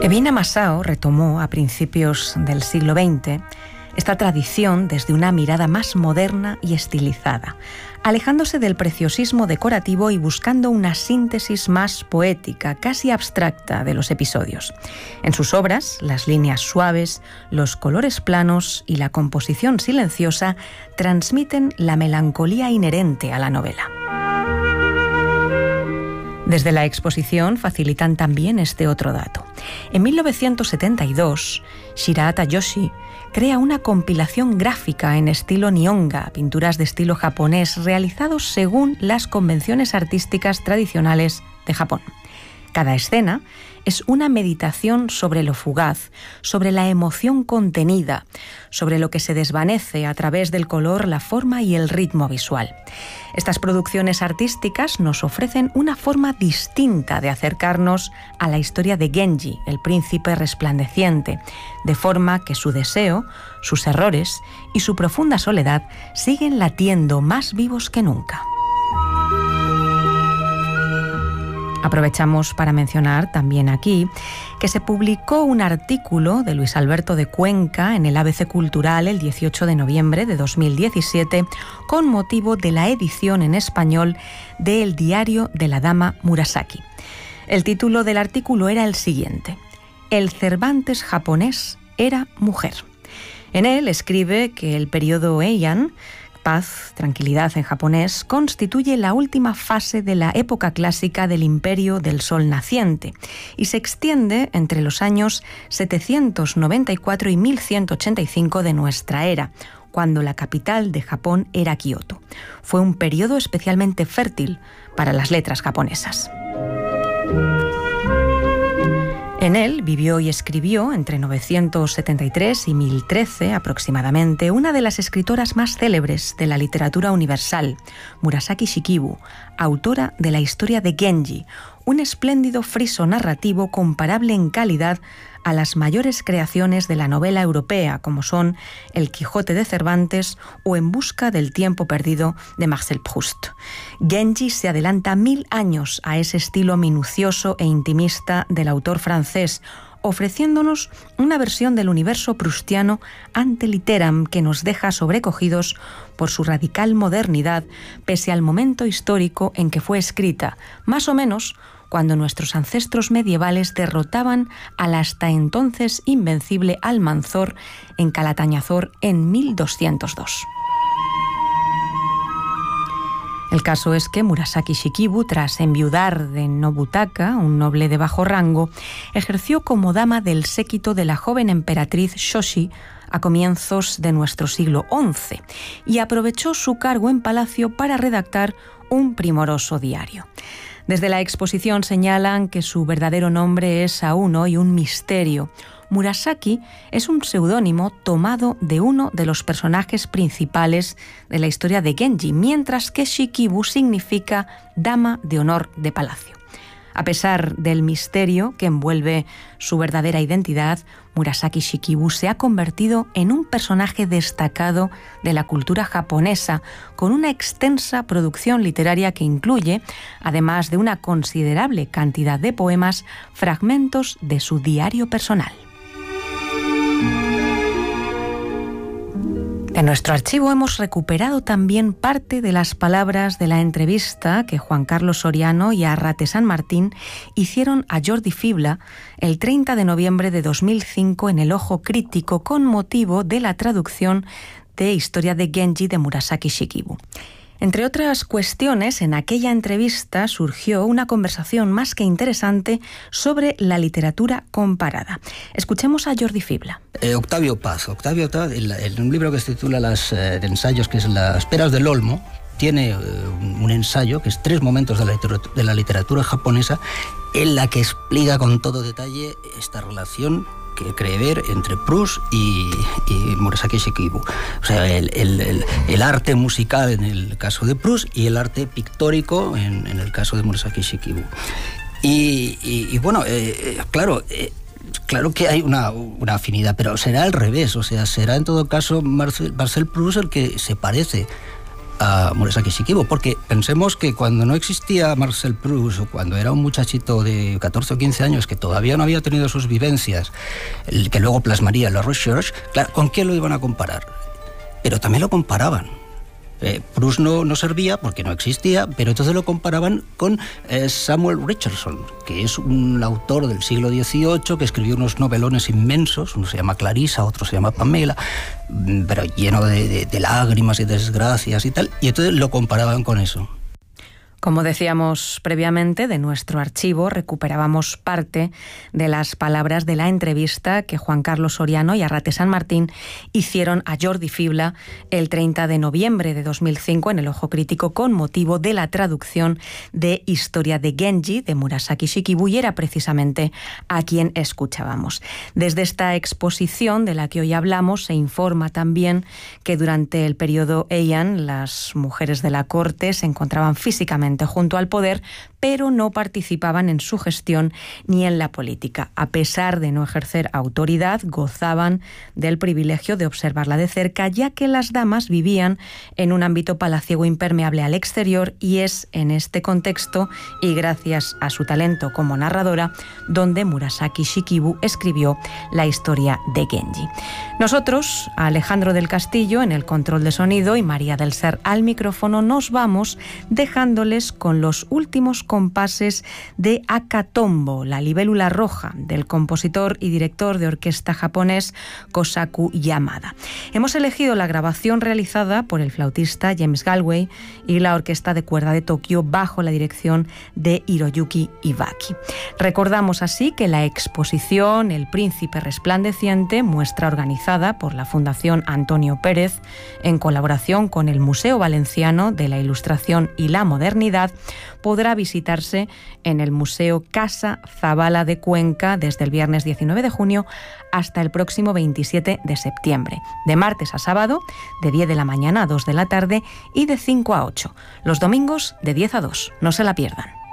Evina Masao retomó a principios del siglo XX esta tradición desde una mirada más moderna y estilizada, alejándose del preciosismo decorativo y buscando una síntesis más poética, casi abstracta, de los episodios. En sus obras, las líneas suaves, los colores planos y la composición silenciosa transmiten la melancolía inherente a la novela. Desde la exposición facilitan también este otro dato. En 1972, Shirahata Yoshi crea una compilación gráfica en estilo Nihonga, pinturas de estilo japonés realizados según las convenciones artísticas tradicionales de Japón. Cada escena es una meditación sobre lo fugaz, sobre la emoción contenida, sobre lo que se desvanece a través del color, la forma y el ritmo visual. Estas producciones artísticas nos ofrecen una forma distinta de acercarnos a la historia de Genji, el príncipe resplandeciente, de forma que su deseo, sus errores y su profunda soledad siguen latiendo más vivos que nunca. Aprovechamos para mencionar también aquí que se publicó un artículo de Luis Alberto de Cuenca en el ABC Cultural el 18 de noviembre de 2017 con motivo de la edición en español de El diario de la dama Murasaki. El título del artículo era el siguiente: El Cervantes japonés era mujer. En él escribe que el periodo Heian, paz, tranquilidad en japonés, constituye la última fase de la época clásica del Imperio del Sol naciente y se extiende entre los años 794 y 1185 de nuestra era, cuando la capital de Japón era Kioto. Fue un periodo especialmente fértil para las letras japonesas. En él vivió y escribió, entre 973 y 1013 aproximadamente, una de las escritoras más célebres de la literatura universal, Murasaki Shikibu, autora de la historia de Genji, un espléndido friso narrativo comparable en calidad a las mayores creaciones de la novela europea, como son El Quijote de Cervantes o En busca del tiempo perdido de Marcel Proust. Genji se adelanta 1000 años a ese estilo minucioso e intimista del autor francés, ofreciéndonos una versión del universo proustiano ante litteram que nos deja sobrecogidos por su radical modernidad, pese al momento histórico en que fue escrita, más o menos cuando nuestros ancestros medievales derrotaban al hasta entonces invencible Almanzor en Calatañazor en 1202. El caso es que Murasaki Shikibu, tras enviudar de Nobutaka, un noble de bajo rango, ejerció como dama del séquito de la joven emperatriz Shoshi a comienzos de nuestro siglo XI y aprovechó su cargo en palacio para redactar un primoroso diario. Desde la exposición señalan que su verdadero nombre es aún hoy un misterio. Murasaki es un seudónimo tomado de uno de los personajes principales de la historia de Genji, mientras que Shikibu significa dama de honor de palacio. A pesar del misterio que envuelve su verdadera identidad, Murasaki Shikibu se ha convertido en un personaje destacado de la cultura japonesa, con una extensa producción literaria que incluye, además de una considerable cantidad de poemas, fragmentos de su diario personal. En nuestro archivo hemos recuperado también parte de las palabras de la entrevista que Juan Carlos Soriano y Arrate San Martín hicieron a Jordi Fibla el 30 de noviembre de 2005 en El Ojo Crítico con motivo de la traducción de Historia de Genji de Murasaki Shikibu. Entre otras cuestiones, en aquella entrevista surgió una conversación más que interesante sobre la literatura comparada. Escuchemos a Jordi Fibla. Octavio Paz, en un libro que se titula de ensayos, que es Las peras del olmo, tiene un ensayo que es 3 momentos de la literatura japonesa en la que explica con todo detalle esta relación que cree ver entre Proust y Murasaki Shikibu. O sea, el arte musical en el caso de Proust y el arte pictórico en el caso de Murasaki Shikibu. Y bueno, claro que hay una afinidad, pero será al revés. O sea, será en todo caso Marcel Proust el que se parece a Murasaki Shikibu, porque pensemos que cuando no existía Marcel Proust, o cuando era un muchachito de 14 o 15 años que todavía no había tenido sus vivencias, que luego plasmaría en la Recherche, claro, ¿con quién lo iban a comparar? Pero también lo comparaban. Proust no servía porque no existía, pero entonces lo comparaban con Samuel Richardson, que es un autor del siglo XVIII que escribió unos novelones inmensos, uno se llama Clarissa, otro se llama Pamela, pero lleno de lágrimas y desgracias y tal, y entonces lo comparaban con eso. Como decíamos previamente, de nuestro archivo recuperábamos parte de las palabras de la entrevista que Juan Carlos Soriano y Arrate San Martín hicieron a Jordi Fibla el 30 de noviembre de 2005 en El Ojo Crítico con motivo de la traducción de Historia de Genji de Murasaki Shikibu, y era precisamente a quien escuchábamos. Desde esta exposición de la que hoy hablamos se informa también que durante el periodo Heian las mujeres de la corte se encontraban físicamente junto al poder, pero no participaban en su gestión ni en la política. A pesar de no ejercer autoridad, gozaban del privilegio de observarla de cerca, ya que las damas vivían en un ámbito palaciego impermeable al exterior, y es en este contexto, y gracias a su talento como narradora, donde Murasaki Shikibu escribió la historia de Genji. Nosotros, Alejandro del Castillo en el control de sonido y María del Ser al micrófono, nos vamos dejándoles con los últimos compases de Akatombo, la libélula roja, del compositor y director de orquesta japonés Kosaku Yamada. Hemos elegido la grabación realizada por el flautista James Galway y la Orquesta de Cuerda de Tokio bajo la dirección de Hiroyuki Iwaki. Recordamos así que la exposición El Príncipe Resplandeciente, muestra organizada por la Fundación Antonio Pérez en colaboración con el Museo Valenciano de la Ilustración y la Modernidad, podrá visitarse en el Museo Casa Zabala de Cuenca desde el viernes 19 de junio hasta el próximo 27 de septiembre, de martes a sábado, de 10 de la mañana a 2 de la tarde y de 5 a 8, los domingos de 10 a 2. No se la pierdan.